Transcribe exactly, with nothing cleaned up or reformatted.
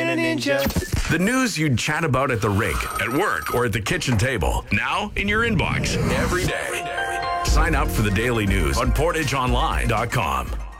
and a ninja. The news you'd chat about at the rink, at work, or at the kitchen table. Now in your inbox every day. Sign up for the daily news on portage online dot com.